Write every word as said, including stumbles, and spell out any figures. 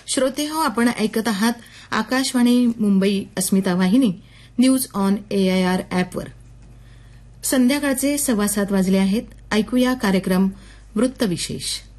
श्रोते हो, आपण ऐकत आहात आकाशवाणी मुंबई अस्मिता वाहिनी न्यूज ऑन एआयआर ॲपवर. संध्याकाळचे सव्वा सात वाजले आहेत. ऐकूया कार्यक्रम वृत्तविशेष.